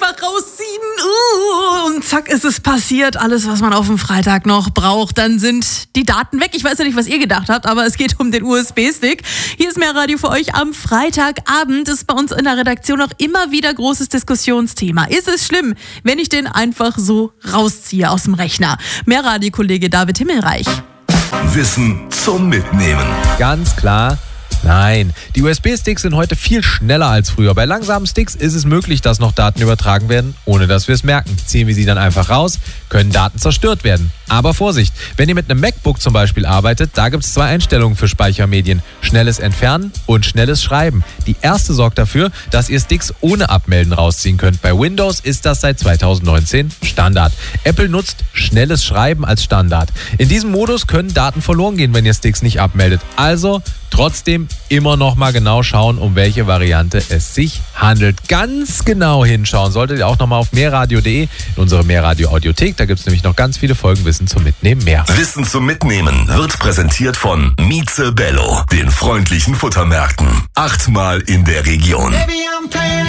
einfach rausziehen. Und zack, ist es passiert. Alles, was man auf dem Freitag noch braucht. Dann sind die Daten weg. Ich weiß ja nicht, was ihr gedacht habt, aber es geht um den USB-Stick. Hier ist Mehrradio für euch am Freitagabend. Ist bei uns in der Redaktion auch immer wieder großes Diskussionsthema. Ist es schlimm, wenn ich den einfach so rausziehe aus dem Rechner? Mehrradio-Kollege David Himmelreich. Wissen zum Mitnehmen. Ganz klar. Nein, die USB-Sticks sind heute viel schneller als früher. Bei langsamen Sticks ist es möglich, dass noch Daten übertragen werden, ohne dass wir es merken. Ziehen wir sie dann einfach raus, können Daten zerstört werden. Aber Vorsicht, wenn ihr mit einem MacBook zum Beispiel arbeitet, da gibt es 2 Einstellungen für Speichermedien. Schnelles Entfernen und schnelles Schreiben. Die erste sorgt dafür, dass ihr Sticks ohne Abmelden rausziehen könnt. Bei Windows ist das seit 2019 Standard. Apple nutzt schnelles Schreiben als Standard. In diesem Modus können Daten verloren gehen, wenn ihr Sticks nicht abmeldet. Also trotzdem immer noch mal genau schauen, um welche Variante es sich handelt. Ganz genau hinschauen solltet ihr auch noch mal auf mehrradio.de in unsere Mehrradio-Audiothek. Da gibt es nämlich noch ganz viele Folgen Wissen zum Mitnehmen mehr. Wissen zum Mitnehmen wird präsentiert von Mieze Bello, den freundlichen Futtermärkten. 8-mal in der Region.